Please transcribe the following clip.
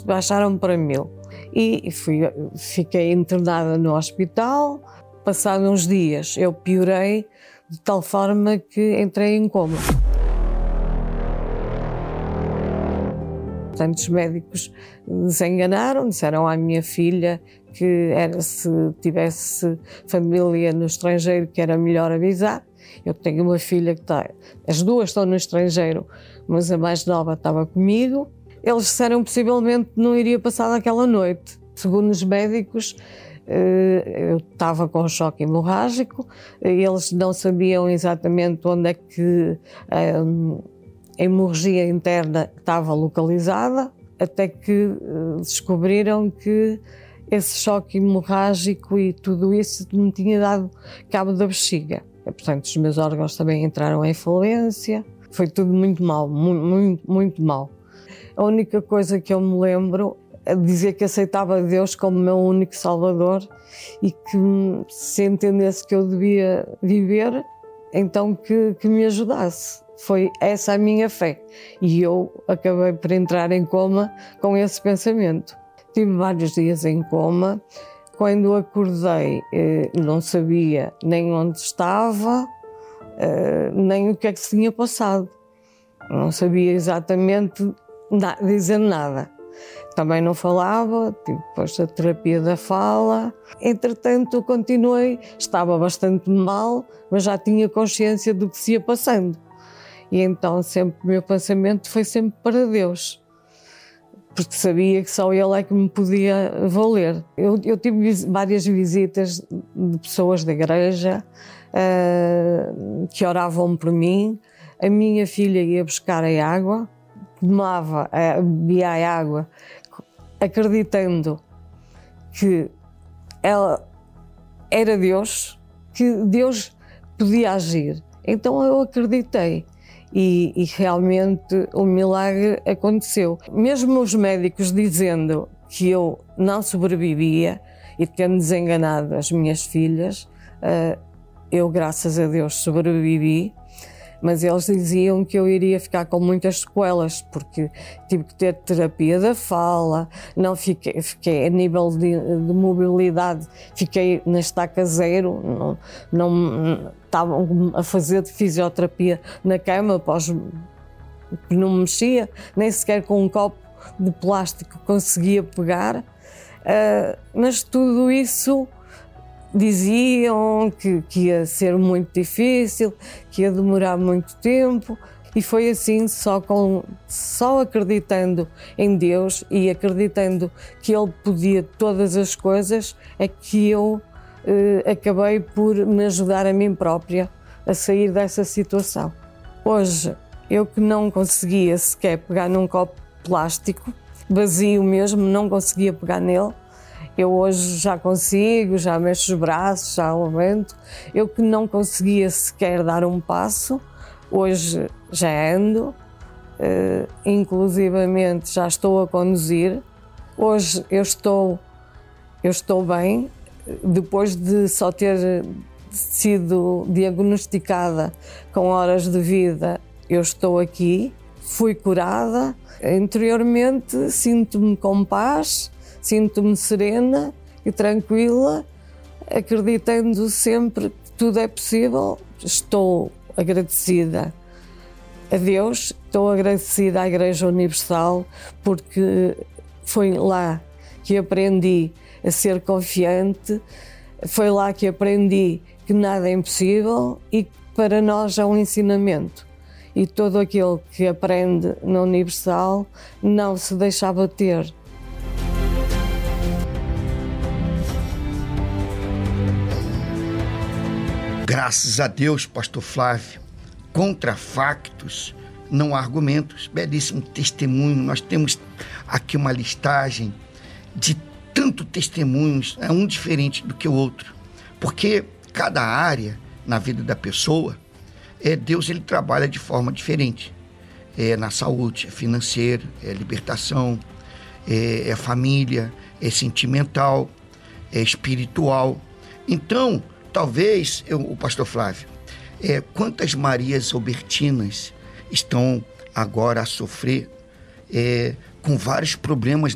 baixaram para 1000. E fiquei internada no hospital. Passados uns dias eu piorei de tal forma que entrei em coma. Portanto, os médicos se enganaram, disseram à minha filha que se tivesse família no estrangeiro que era melhor avisar. Eu tenho uma filha que as duas estão no estrangeiro, mas a mais nova estava comigo. Eles disseram que possivelmente não iria passar daquela noite. Segundo os médicos, eu estava com choque hemorrágico, eles não sabiam exatamente onde é que a hemorragia interna estava localizada, até que descobriram que esse choque hemorrágico e tudo isso me tinha dado cabo da bexiga. Portanto, os meus órgãos também entraram em falência. Foi tudo muito mal, muito mal. A única coisa que eu me lembro é dizer que aceitava Deus como meu único Salvador e que, se entendesse que eu devia viver, então que me ajudasse. Foi essa a minha fé. E eu acabei por entrar em coma com esse pensamento. Tive vários dias em coma. Quando acordei, não sabia nem onde estava, nem o que é que se tinha passado. Não sabia exatamente dizer nada. Também não falava, tive depois a terapia da fala. Entretanto, continuei, estava bastante mal, mas já tinha consciência do que se ia passando. E então sempre o meu pensamento foi sempre para Deus, porque sabia que só Ele é que me podia valer. Eu tive várias visitas de pessoas da igreja que oravam por mim. A minha filha ia buscar a água, bebia a água, acreditando que ela era Deus, que Deus podia agir. Então eu acreditei. E realmente o milagre aconteceu. Mesmo os médicos dizendo que eu não sobrevivia e tendo desenganado as minhas filhas, eu, graças a Deus, sobrevivi, mas eles diziam que eu iria ficar com muitas sequelas, porque tive que ter terapia da fala, não fiquei a nível de mobilidade, fiquei na estaca zero, não estavam a fazer de fisioterapia na cama, que não mexia, nem sequer com um copo de plástico conseguia pegar, mas tudo isso diziam que ia ser muito difícil, que ia demorar muito tempo, e foi assim, só acreditando em Deus e acreditando que Ele podia todas as coisas, é que eu acabei por me ajudar a mim própria a sair dessa situação. Hoje, eu que não conseguia sequer pegar num copo de plástico, vazio mesmo, não conseguia pegar nele, eu hoje já consigo, já mexo os braços, já levanto. Eu que não conseguia sequer dar um passo, hoje já ando, inclusivamente já estou a conduzir. Hoje eu estou bem, depois de só ter sido diagnosticada com horas de vida, eu estou aqui, fui curada. Interiormente sinto-me com paz, sinto-me serena e tranquila, acreditando sempre que tudo é possível. Estou agradecida a Deus, estou agradecida à Igreja Universal, porque foi lá que aprendi a ser confiante, foi lá que aprendi que nada é impossível e que para nós é um ensinamento. E todo aquele que aprende na Universal não se deixa abater. Graças a Deus, pastor Flávio, contra factos não há argumentos. Belíssimo testemunho. Nós temos aqui uma listagem de tanto testemunhos, um diferente do que o outro. Porque cada área na vida da pessoa, Deus ele trabalha de forma diferente. Na saúde, é financeiro, é libertação, é família, é sentimental, é espiritual. Então, talvez, o pastor Flávio, quantas Marias Albertinas estão agora a sofrer com vários problemas